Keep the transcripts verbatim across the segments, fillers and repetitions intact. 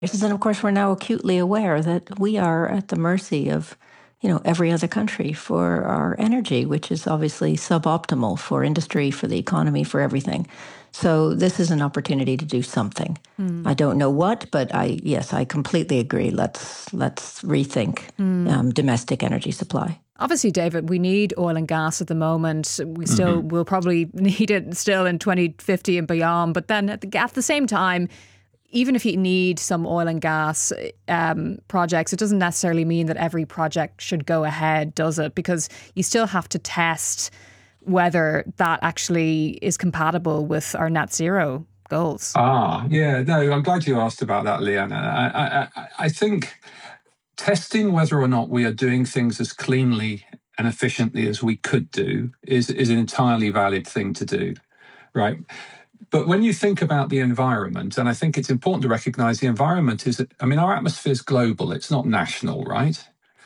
And of course, we're now acutely aware that we are at the mercy of, you know, every other country for our energy, which is obviously suboptimal for industry, for the economy, for everything. So this is an opportunity to do something. Mm. I don't know what, but I yes, I completely agree. Let's let's rethink Mm. um, domestic energy supply. Obviously, David, we need oil and gas at the moment. We still Mm-hmm. will probably need it still in twenty fifty and beyond. But then at the, at the same time, even if you need some oil and gas um, projects, it doesn't necessarily mean that every project should go ahead, does it? Because you still have to test whether that actually is compatible with our net zero goals. Ah, yeah, no, I'm glad you asked about that, Leanne. I, I, I think testing whether or not we are doing things as cleanly and efficiently as we could do is, is an entirely valid thing to do, right? But when you think about the environment, and I think it's important to recognize the environment is, I mean, our atmosphere is global, it's not national, right?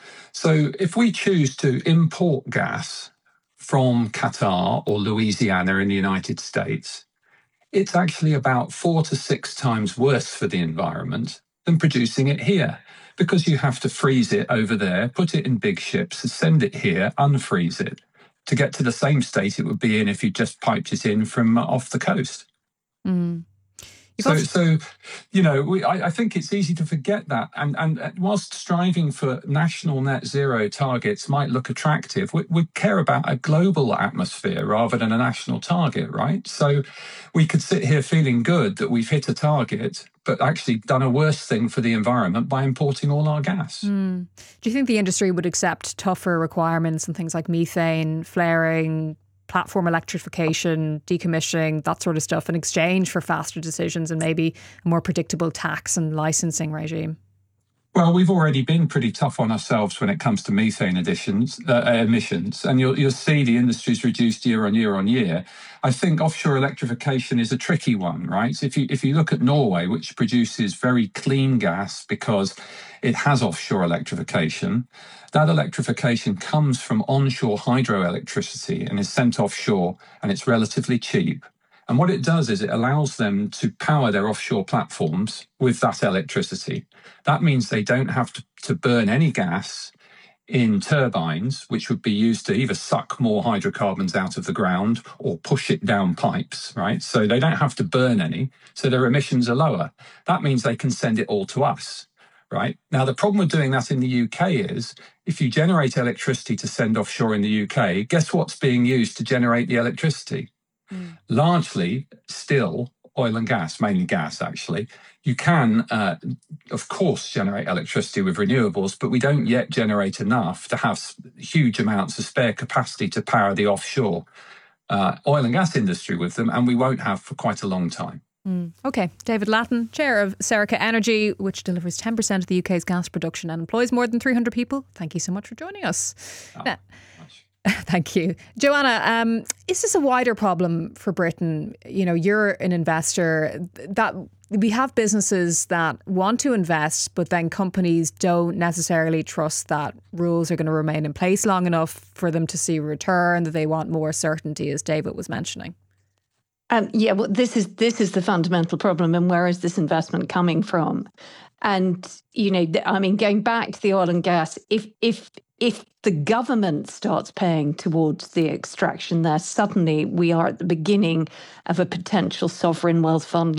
So if we choose to import gas from Qatar or Louisiana in the United States, it's actually about four to six times worse for the environment than producing it here, because you have to freeze it over there, put it in big ships, send it here, unfreeze it to get to the same state it would be in if you just piped it in from off the coast. Mm. So, also- so, you know, we, I, I think it's easy to forget that. And, and whilst striving for national net zero targets might look attractive, we, we care about a global atmosphere rather than a national target, right? So we could sit here feeling good that we've hit a target, but actually done a worse thing for the environment by importing all our gas. Mm. Do you think the industry would accept tougher requirements and things like methane, flaring, platform electrification, decommissioning, that sort of stuff in exchange for faster decisions and maybe a more predictable tax and licensing regime? Well, we've already been pretty tough on ourselves when it comes to methane additions, uh, emissions, and you'll, you'll see the industry's reduced year on year on year. I think offshore electrification is a tricky one, right? If you if you look at Norway, which produces very clean gas because it has offshore electrification, that electrification comes from onshore hydroelectricity and is sent offshore, and it's relatively cheap. And what it does is it allows them to power their offshore platforms with that electricity. That means they don't have to, to burn any gas in turbines, which would be used to either suck more hydrocarbons out of the ground or push it down pipes, right? So they don't have to burn any, so their emissions are lower. That means they can send it all to us, right? Now, the problem with doing that in the U K is if you generate electricity to send offshore in the U K, guess what's being used to generate the electricity? Mm. Largely still oil and gas, mainly gas, actually. You can, uh, of course, generate electricity with renewables, but we don't yet generate enough to have huge amounts of spare capacity to power the offshore uh, oil and gas industry with them, and we won't have for quite a long time. Mm. OK. David Latton, chair of Serica Energy, which delivers ten percent of the U K's gas production and employs more than three hundred people. Thank you so much for joining us. Oh, now, Thank you. Joanna, um, is this a wider problem for Britain? You know, you're an investor. That we have businesses that want to invest, but then companies don't necessarily trust that rules are going to remain in place long enough for them to see a return, that they want more certainty, as David was mentioning. Um, yeah, well, this is this is the fundamental problem. And where is this investment coming from? And, you know, I mean, going back to the oil and gas, if if if the government starts paying towards the extraction there, suddenly we are at the beginning of a potential sovereign wealth fund